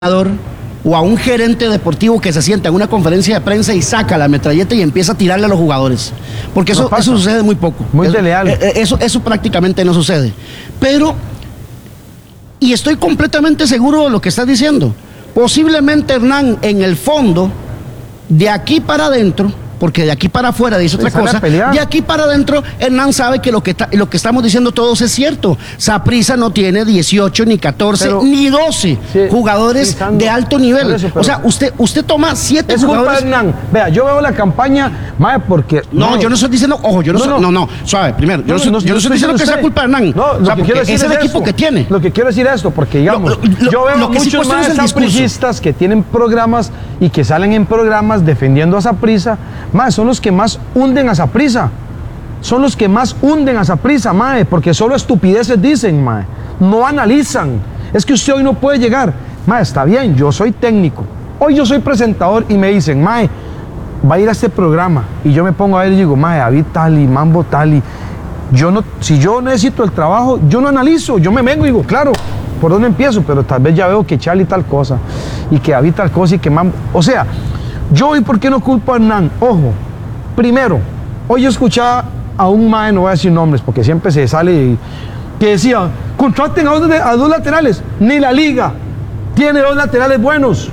o a un gerente deportivo que se sienta en una conferencia de prensa y saca la metralleta y empieza a tirarle a los jugadores. Porque eso sucede muy poco. Muy desleal. Eso prácticamente no sucede. Pero, y estoy completamente seguro de lo que estás diciendo, posiblemente Hernán, en el fondo, de aquí para adentro, porque de aquí para afuera dice otra cosa, de aquí para adentro Hernán sabe que lo que estamos diciendo todos es cierto. Saprissa no tiene 18, ni 14, ni 12 jugadores de alto nivel. Eso, o sea, usted toma 7 jugadores. Es culpa de Hernán. Vea, yo veo la campaña, mae, porque... No, yo no estoy diciendo, ojo, yo no, suave, primero, yo no estoy diciendo que sea culpa de Hernán. No, lo que quiero decir es el equipo que tiene. Lo que quiero decir es esto, porque digamos, yo veo muchos más sapricistas que tienen programas y que salen en programas defendiendo a Saprissa. Mae, son los que más hunden a Saprissa. Son los que más hunden a Saprissa, mae, porque solo estupideces dicen, mae. No analizan. Es que usted hoy no puede llegar. Mae, está bien, yo soy técnico. Hoy yo soy presentador y me dicen, mae, va a ir a este programa. Y yo me pongo a ver y digo, mae, David tal y Mambo tal y... si yo necesito el trabajo, yo no analizo. Yo me vengo y digo, claro, ¿por dónde empiezo? Pero tal vez ya veo que Charlie tal cosa y que David tal cosa y que Mambo... O sea, yo hoy, ¿por qué no culpo a Hernán? Ojo, primero, hoy yo escuchaba a un mae, no voy a decir nombres porque siempre se sale, que decía, contraten a dos laterales. Ni la liga tiene dos laterales buenos,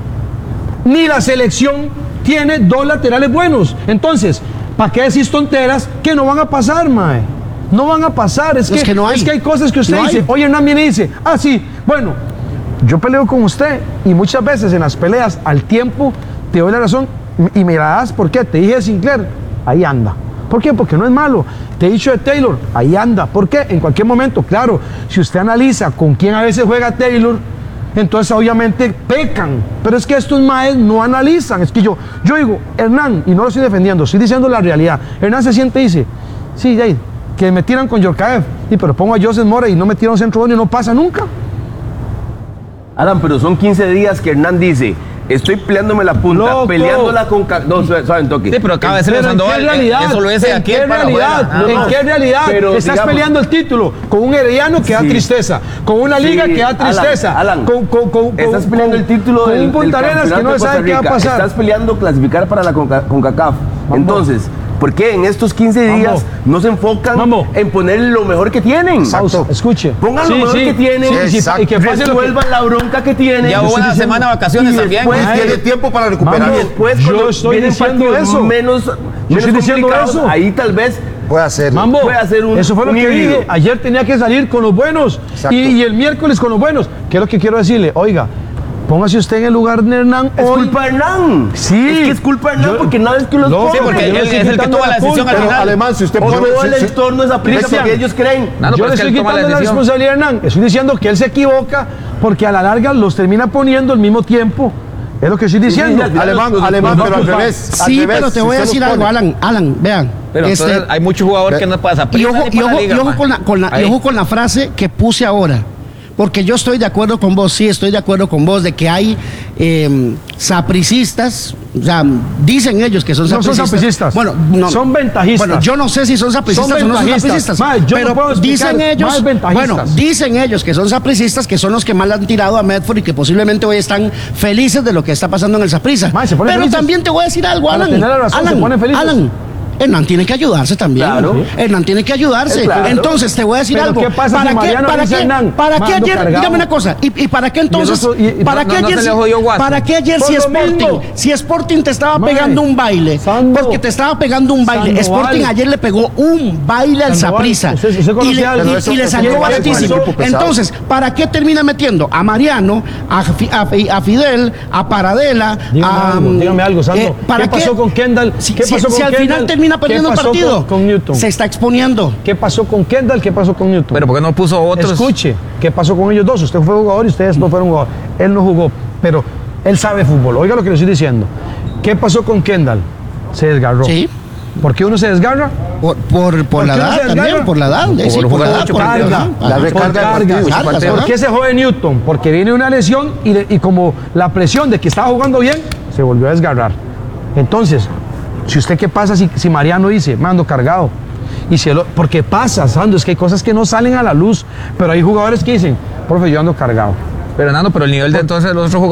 ni la selección tiene dos laterales buenos. Entonces, ¿para qué decís tonteras que no van a pasar, mae? No van a pasar, es que hay cosas que usted dice. Oye, Hernán viene y dice, sí, bueno, yo peleo con usted y muchas veces en las peleas al tiempo te doy la razón y me la das. ¿Por qué? Te dije de Sinclair, ahí anda. ¿Por qué? Porque no es malo. Te he dicho de Taylor, ahí anda. ¿Por qué? En cualquier momento, claro, si usted analiza con quién a veces juega Taylor, entonces obviamente pecan. Pero es que estos maes no analizan. Es que yo digo, Hernán, y no lo estoy defendiendo, estoy diciendo la realidad. Hernán se siente y dice, sí, Jay, que me tiran con Yorkaev, pero pongo a Joseph Mora y no me tiran un centro bueno y no pasa nunca. Alan, pero son 15 días que Hernán dice, estoy peleándome la punta, loco, peleándola con... No, saben, toque. Sí, pero acaba de ser Sandoval. Eso lo dice aquí ¿En qué realidad? Pero, estás peleando el título con un Herediano que da tristeza, con una liga que da tristeza, Alan, estás peleando el título con un Punta Arenas que no sabe qué va a pasar. Estás peleando clasificar para la CONCACAF. Entonces, ¿por qué en estos 15 días no se enfocan en poner lo mejor que tienen? Exacto. Escuche. Pongan lo mejor que tienen y que resuelvan la bronca que tienen. Ya hubo una semana de vacaciones también. Tiene tiempo para recuperar. Después, yo estoy diciendo eso. Yo estoy diciendo eso. Ahí tal vez puede hacer. Mambo, eso fue lo que dije. Ayer tenía que salir con los buenos y el miércoles con los buenos. ¿Qué es lo que quiero decirle? Oiga, póngase usted en el lugar de Hernán. Es culpa de Hernán. Sí. Es que es culpa de Hernán porque nada es que los pone. Sí, porque él es el que toma la decisión al final. Además, si usted pone... el entorno es Saprissa porque ellos creen. Yo le estoy quitando la responsabilidad a Hernán. Estoy diciendo que él se equivoca porque a la larga los termina poniendo al mismo tiempo. Es lo que estoy diciendo. Alemán, pero al revés. Sí, pero te voy a decir algo, Alan, vean. Pero entonces hay muchos jugadores que no pasan. Y ojo con la frase que puse ahora. Porque yo estoy de acuerdo con vos, sí, estoy de acuerdo con vos de que hay sapricistas, o sea, dicen ellos que son sapricistas. No son sapricistas. Bueno, no, son ventajistas. Bueno, yo no sé si son sapricistas o no son sapricistas. Pero dicen ellos, dicen ellos que son sapricistas, que son los que más le han tirado a Medford y que posiblemente hoy están felices de lo que está pasando en el Saprissa. Pero felices. También te voy a decir algo, Alan. Alan, Hernán tiene que ayudarse también. Claro. Hernán tiene que ayudarse. Claro. Entonces te voy a decir algo. ¿Qué pasa ¿Para qué ayer? Dígame una cosa. ¿Y para qué entonces? ¿Para qué ayer si Sporting te estaba pegando un baile? Porque te estaba pegando un baile. Sporting ayer le pegó un baile al Saprissa y le salió baratísimo. Entonces, ¿para qué termina metiendo a Mariano, a Fidel, a Paradela? Dígame algo, Sandro. ¿Qué pasó con Kendall? Si al final termina perdiendo el partido, con Newton? Se está exponiendo. ¿Qué pasó con Kendall? ¿Qué pasó con Newton? Pero ¿por qué no puso otros? Escuche, ¿qué pasó con ellos dos? Usted fue jugador y ustedes no fueron jugadores. Él no jugó, pero él sabe fútbol. Oiga lo que le estoy diciendo. ¿Qué pasó con Kendall? Se desgarró. Sí. ¿Por qué uno se desgarra? Por la edad también, por la edad. La recarga. ¿Por qué se jode Newton? Porque viene una lesión y como la presión de que estaba jugando bien, se volvió a desgarrar. Entonces, si usted qué pasa si Mariano dice, mando cargado. Porque pasa, Sandro, es que hay cosas que no salen a la luz, pero hay jugadores que dicen, profe, yo ando cargado. Pero Nando, pero el nivel de entonces los otros jugadores